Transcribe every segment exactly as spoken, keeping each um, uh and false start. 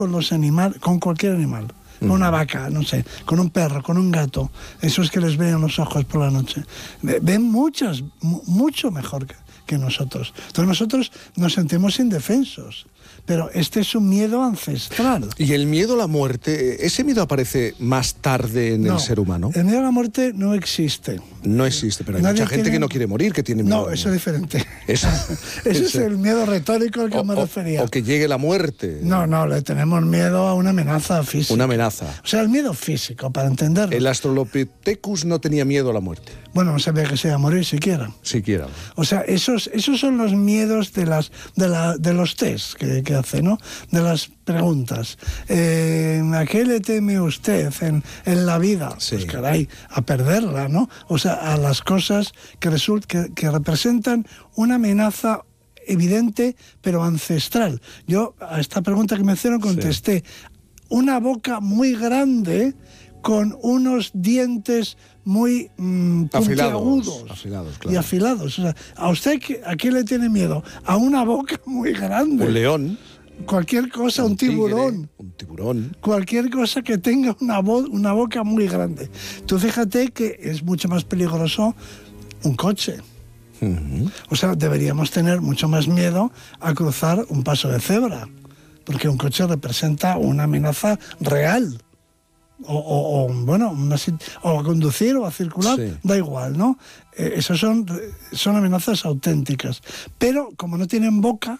con los animales, con cualquier animal. Con una vaca, no sé, con un perro, con un gato, esos que les ven los ojos por la noche. Ven muchas, mucho mejor que, que nosotros. Entonces nosotros nos sentimos indefensos. Pero este es un miedo ancestral. ¿Y el miedo a la muerte, ese miedo aparece más tarde en no, el ser humano? El miedo a la muerte no existe. No existe, pero hay Nadie mucha gente tiene... que no quiere morir, que tiene miedo. No, eso es diferente. Eso, Ese es el miedo retórico al que o, me o, refería. O que llegue la muerte. No, no, le tenemos miedo a una amenaza física. Una amenaza. O sea, el miedo físico, para entenderlo. El Australopithecus no tenía miedo a la muerte. Bueno, no sabía que se iba a morir siquiera. Siquiera. O sea, esos, esos son los miedos de, las, de, la, de los test que, que hace, ¿no? De las preguntas. Eh, ¿A qué le teme usted en, en la vida? Sí. Pues caray, a perderla, ¿no? O sea, a las cosas que, result, que, que representan una amenaza evidente, pero ancestral. Yo a esta pregunta que me hicieron contesté, sí. Una boca muy grande con unos dientes muy mmm, puntiagudos afilados, claro. y afilados. O sea, ¿a usted a qué le tiene miedo? A una boca muy grande. Un león. Cualquier cosa, un, un tiburón. Tigre, un tiburón. Cualquier cosa que tenga una, bo una boca muy grande. Tú fíjate que es mucho más peligroso un coche. Uh-huh. O sea, deberíamos tener mucho más miedo a cruzar un paso de cebra, porque un coche representa una amenaza real. O, o, o bueno, una, o a conducir o a circular, sí. Da igual, ¿no? Eh, esas son, son amenazas auténticas. Pero como no tienen boca,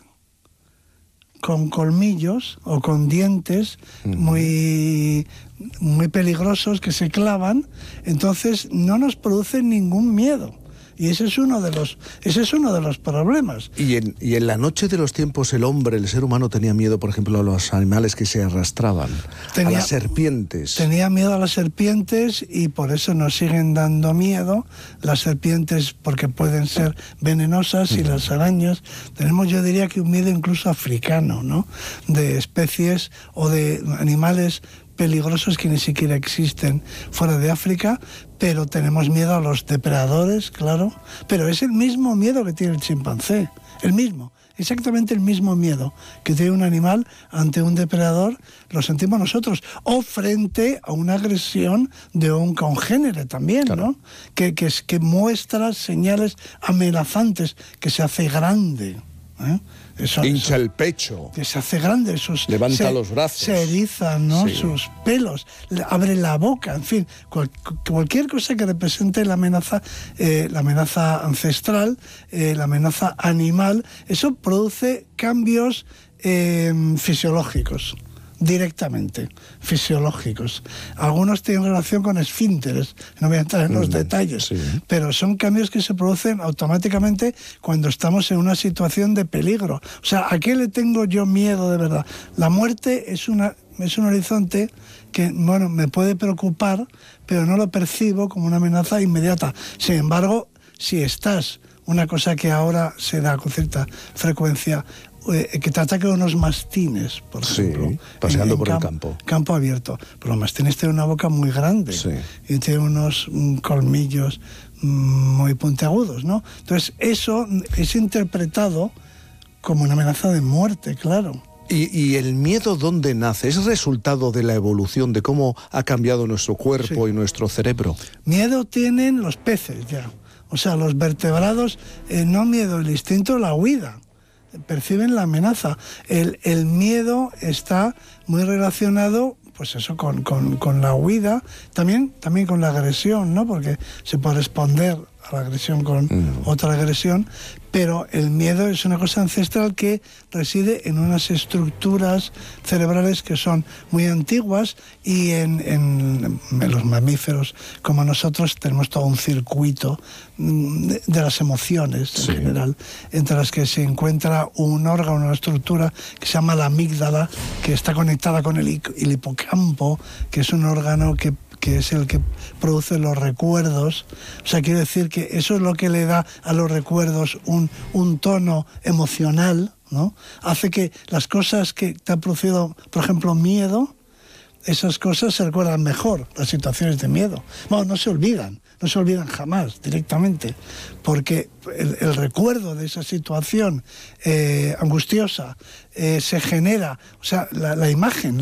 con colmillos o con dientes uh-huh. muy, muy peligrosos que se clavan, entonces no nos producen ningún miedo. Y ese es uno de los, ese es uno de los problemas. Y en, y en la noche de los tiempos el hombre, el ser humano, tenía miedo, por ejemplo, a los animales que se arrastraban, tenía, a las serpientes. Tenía miedo a las serpientes y por eso nos siguen dando miedo las serpientes, porque pueden ser venenosas, y las arañas. Tenemos, yo diría que un miedo incluso africano, ¿no? De especies o de animales peligrosos que ni siquiera existen fuera de África, pero tenemos miedo a los depredadores, claro, pero es el mismo miedo que tiene el chimpancé, el mismo, exactamente el mismo miedo que tiene un animal ante un depredador, lo sentimos nosotros, o frente a una agresión de un congénere también, claro. ¿No? Que, que, que muestra señales amenazantes, que se hace grande, ¿eh? Eso, hincha eso, el pecho, que se hace grande, sus, levanta se, los brazos, se erizan, ¿no? Sí. Sus pelos, abre la boca, en fin, cual, cualquier cosa que represente la amenaza, eh, la amenaza ancestral, eh, la amenaza animal, eso produce cambios eh, fisiológicos. Directamente, fisiológicos. Algunos tienen relación con esfínteres, no voy a entrar en los mm, detalles, sí. Pero son cambios que se producen automáticamente cuando estamos en una situación de peligro. O sea, ¿a qué le tengo yo miedo de verdad? La muerte es, una, es un horizonte que, bueno, me puede preocupar, pero no lo percibo como una amenaza inmediata. Sin embargo, si estás, una cosa que ahora se da con cierta frecuencia, que te ataquen unos mastines, por ejemplo. Sí, paseando en, en por campo, el campo. Campo abierto. Pero los mastines tienen una boca muy grande, sí. Y tienen unos mm, colmillos mm, muy puntiagudos, ¿no? Entonces, eso es interpretado como una amenaza de muerte, claro. ¿Y, y el miedo dónde nace? ¿Es resultado de la evolución, de cómo ha cambiado nuestro cuerpo sí. Y nuestro cerebro? Miedo tienen los peces ya. O sea, los vertebrados, eh, no miedo, el instinto, la huida. Perciben la amenaza. El, el miedo está muy relacionado, pues eso, con, con, con la huida, también, también con la agresión, ¿no? Porque se puede responder a la agresión con mm. otra agresión, pero el miedo es una cosa ancestral que reside en unas estructuras cerebrales que son muy antiguas y en, en, en los mamíferos como nosotros tenemos todo un circuito de, de las emociones sí. En general, entre las que se encuentra un órgano, una estructura que se llama la amígdala, que está conectada con el, el hipocampo, que es un órgano que que es el que produce los recuerdos. O sea, quiere decir que eso es lo que le da a los recuerdos un, un tono emocional, ¿no? Hace que las cosas que te han producido, por ejemplo, miedo, esas cosas se recuerdan mejor, las situaciones de miedo. Bueno, no se olvidan, no se olvidan jamás directamente, porque el, el recuerdo de esa situación eh, angustiosa eh, se genera, o sea, la, la imagen,